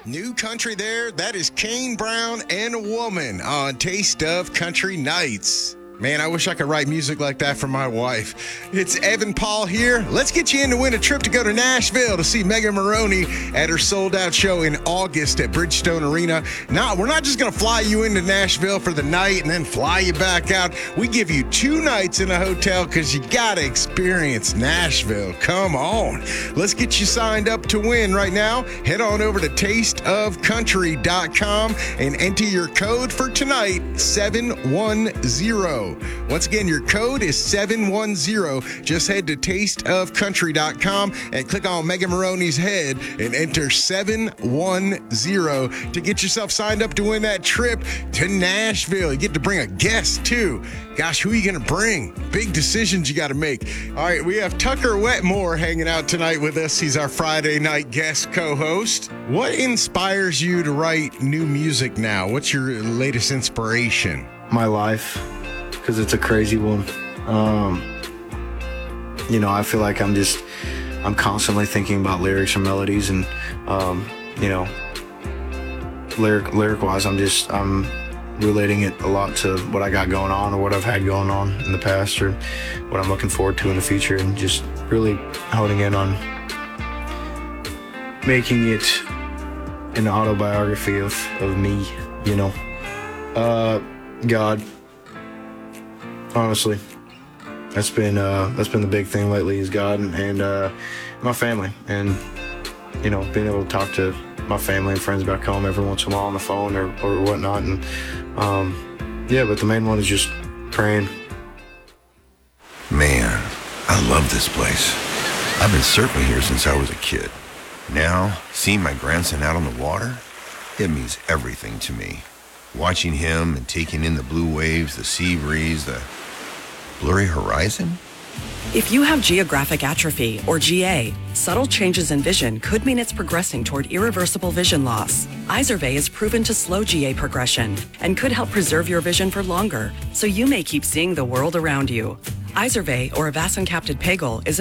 New country there. That is Kane Brown and a Woman on Taste of Country Nights. Man, I wish I could write music like that for my wife. It's Evan Paul here. Let's get you in to win a trip to go to Nashville to see Megan Moroney at her sold-out show in August at Bridgestone Arena. Now, we're not just going to fly you into Nashville for the night and then fly you back out. We give you 2 nights in a hotel because you got to experience Nashville. Come on. Let's get you signed up to win right now. Head on over to tasteofcountry.com and enter your code for tonight, 710. Once again, your code is 710. Just head to tasteofcountry.com and click on Megan Moroney's head and enter 710 to get yourself signed up to win that trip to Nashville. You get to bring a guest, too. Gosh, who are you going to bring? Big decisions you got to make. All right, we have Tucker Wetmore hanging out tonight with us. He's our Friday night guest co-host. What inspires you to write new music now? What's your latest inspiration? My life, because it's a crazy one. I feel like I'm constantly thinking about lyrics and melodies, and lyric-wise, I'm relating it a lot to what I got going on or what I've had going on in the past or what I'm looking forward to in the future, and just really honing in on making it an autobiography of me, God. Honestly, that's been the big thing lately, is God and my family, and being able to talk to my family and friends back home every once in a while on the phone or whatnot, and but the main one is just praying. Man, I love this place. I've been surfing here since I was a kid. Now, seeing my grandson out on the water, it means everything to me. Watching him and taking in the blue waves, the sea breeze, the blurry horizon. If you have geographic atrophy, or GA, subtle changes in vision could mean it's progressing toward irreversible vision loss. Izervay is proven to slow GA progression and could help preserve your vision for longer, so you may keep seeing the world around you. Izervay, or avastin-capted pegol, is